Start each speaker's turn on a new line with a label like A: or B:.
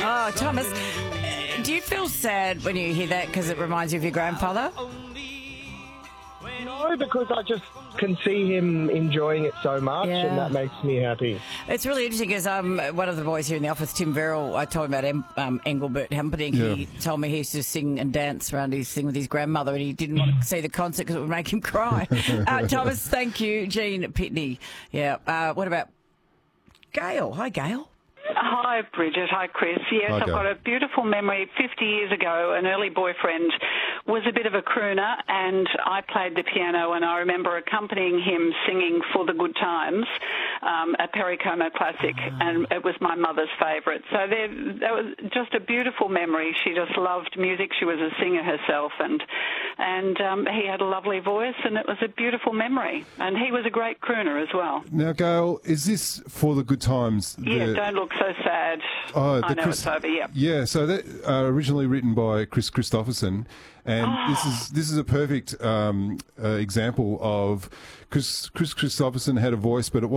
A: Oh, Thomas, do you feel sad when you hear that because it reminds you of your grandfather?
B: No, because I just can see him enjoying it so much,
A: Yeah.
B: and that makes me happy.
A: It's really interesting because one of the boys here in the office, Tim Verrill, I told him about Engelbert Humperdinck.
C: Yeah.
A: He told me he used to sing and dance around his thing with his grandmother, and he didn't want to see the concert because it would make him cry. Thomas, thank you. Jean Pitney. Yeah. What about Gail? Hi, Gail.
D: Hi, Bridget. Hi, Chris. Yes,
C: Hi,
D: I've
C: Gail.
D: got a beautiful memory. 50 years ago, an early boyfriend was a bit of a crooner, and I played the piano, and I remember accompanying him singing For the Good Times, a Perry Como classic, and it was my mother's favourite. So that was just a beautiful memory. She just loved music. She was a singer herself, and he had a lovely voice, and it was a beautiful memory. And he was a great crooner as well.
C: Now, Gail, is this For the Good Times?
D: Yeah, don't look so sad.
C: Oh,
D: I know it's over, yeah.
C: Yeah, so that originally written by Chris Christopherson, and this is a perfect example of Chris Christopherson had a voice, but it